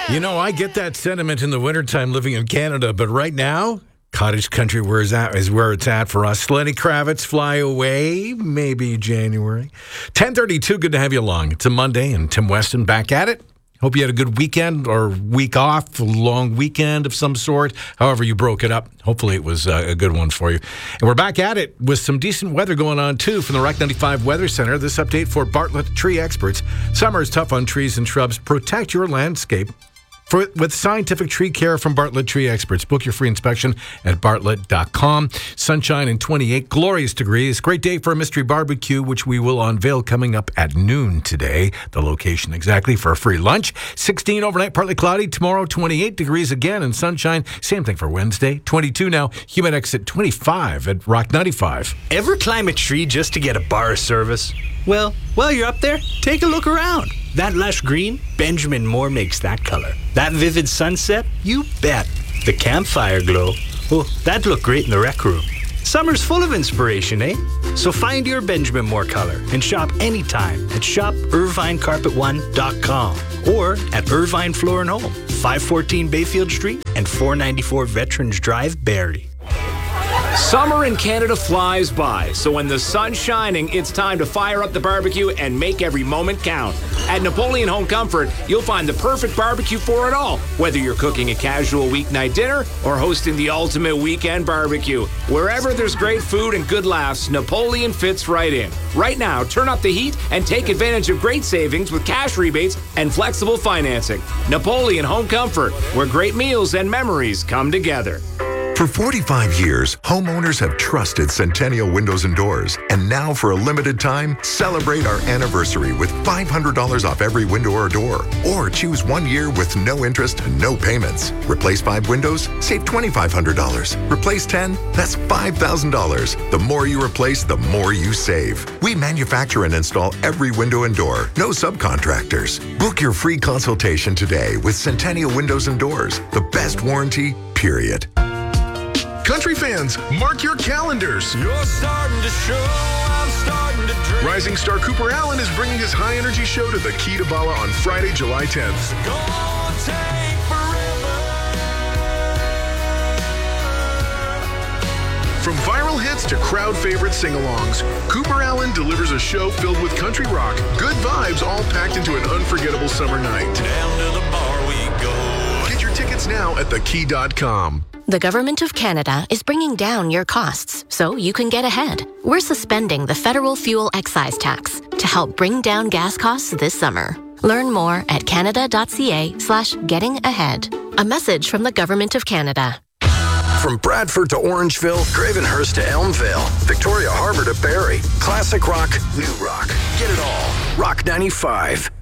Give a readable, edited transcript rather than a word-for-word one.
You know, I get that sentiment in the wintertime living in Canada, but right now, cottage country is where it's at for us. Lenny Kravitz, Fly Away, maybe January. 10:32, good to have you along. It's a Monday, and Tim Weston back at it. Hope you had a good weekend or week off, a long weekend of some sort. However you broke it up, hopefully it was a good one for you. And we're back at it with some decent weather going on, too, from the Rock 95 Weather Center. This update for Bartlett Tree Experts. Summer is tough on trees and shrubs. Protect your landscape with scientific tree care from Bartlett Tree Experts. Book your free inspection at bartlett.com. Sunshine and 28 glorious degrees. Great day for a mystery barbecue, which we will unveil coming up at noon today. The location exactly for a free lunch. 16 overnight, partly cloudy. Tomorrow, 28 degrees again and sunshine. Same thing for Wednesday. 22 now. Humidex at 25 at Rock 95. Ever climb a tree just to get a bar of service? Well, while you're up there, take a look around. That lush green, Benjamin Moore makes that color. That vivid sunset, you bet. The campfire glow, oh, that'd look great in the rec room. Summer's full of inspiration, eh? So find your Benjamin Moore color and shop anytime at shopirvinecarpet1.com or at Irvine Floor and Home, 514 Bayfield Street and 494 Veterans Drive, Barrie. Summer in Canada flies by, so when the sun's shining, it's time to fire up the barbecue and make every moment count. At Napoleon Home Comfort, you'll find the perfect barbecue for it all, whether you're cooking a casual weeknight dinner or hosting the ultimate weekend barbecue. Wherever there's great food and good laughs, Napoleon fits right in. Right now, turn up the heat and take advantage of great savings with cash rebates and flexible financing. Napoleon Home Comfort, where great meals and memories come together. For 45 years, homeowners have trusted Centennial Windows and Doors. And now, for a limited time, celebrate our anniversary with $500 off every window or door. Or choose 1 year with no interest and no payments. Replace 5 windows, save $2,500. Replace 10, that's $5,000. The more you replace, the more you save. We manufacture and install every window and door. No subcontractors. Book your free consultation today with Centennial Windows and Doors. The best warranty, period. Country fans, mark your calendars. You're starting to show, I'm starting to dream. Rising star Cooper Allen is bringing his high-energy show to the Key to Bala on Friday, July 10th. It's gonna take forever. From viral hits to crowd favorite sing-alongs, Cooper Allen delivers a show filled with country rock, good vibes, all packed into an unforgettable summer night. Down to the bar we go. Get your tickets now at thekey.com. The Government of Canada is bringing down your costs so you can get ahead. We're suspending the federal fuel excise tax to help bring down gas costs this summer. Learn more at canada.ca/gettingahead. A message from the Government of Canada. From Bradford to Orangeville, Gravenhurst to Elmvale, Victoria Harbour to Barrie, classic rock, new rock. Get it all. Rock 95.